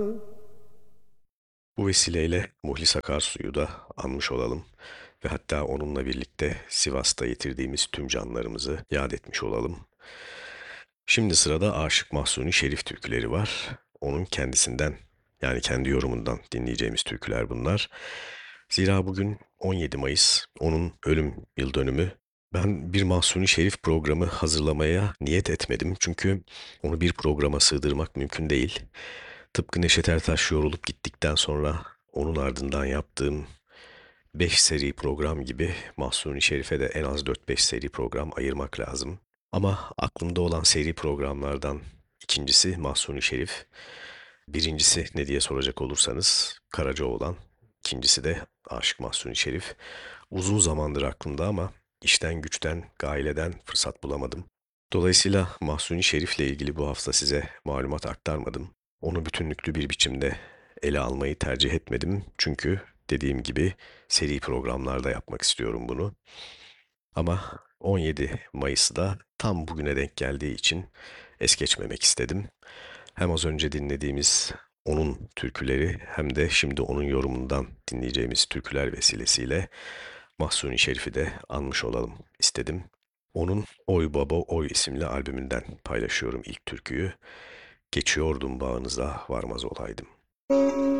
Bu vesileyle Muhlis Akarsu'yu da anmış olalım ve hatta onunla birlikte Sivas'ta yitirdiğimiz tüm canlarımızı yad etmiş olalım. Şimdi sırada Aşık Mahzuni Şerif türküleri var. Onun kendisinden, yani kendi yorumundan dinleyeceğimiz türküler bunlar. Zira bugün 17 Mayıs, onun ölüm yıl dönümü. Ben bir Mahsuni Şerif programı hazırlamaya niyet etmedim. Çünkü onu bir programa sığdırmak mümkün değil. Tıpkı Neşet Ertaş yorulup gittikten sonra onun ardından yaptığım 5 seri program gibi Mahsuni Şerif'e de en az 4-5 seri program ayırmak lazım. Ama aklımda olan seri programlardan ikincisi Mahsuni Şerif. Birincisi ne diye soracak olursanız Karacaoğlan. İkincisi de Aşık Mahsuni Şerif. Uzun zamandır aklımda ama işten güçten, gaileden fırsat bulamadım. Dolayısıyla Mahsuni Şerif'le ilgili bu hafta size malumat aktarmadım. Onu bütünlüklü bir biçimde ele almayı tercih etmedim. Çünkü dediğim gibi seri programlarda yapmak istiyorum bunu. Ama 17 Mayıs'da tam bugüne denk geldiği için es geçmemek istedim. Hem az önce dinlediğimiz onun türküleri hem de şimdi onun yorumundan dinleyeceğimiz türküler vesilesiyle Mahsuni Şerif'i de anmış olalım istedim. Onun Oy Baba Oy isimli albümünden paylaşıyorum ilk türküyü. Geçiyordum bağınıza varmaz olaydım.